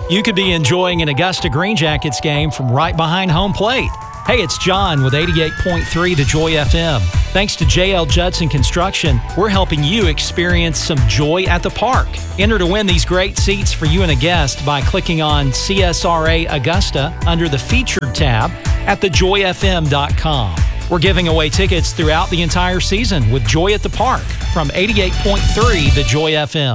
You could be enjoying an Augusta Green Jackets game from right behind home plate. Hey, it's John with 88.3 The Joy FM. Thanks to JL Judson Construction, we're helping you experience some joy at the park. Enter to win these great seats for you and a guest by clicking on CSRA Augusta under the Featured tab at thejoyfm.com. We're giving away tickets throughout the entire season with Joy at the Park from 88.3 The Joy FM.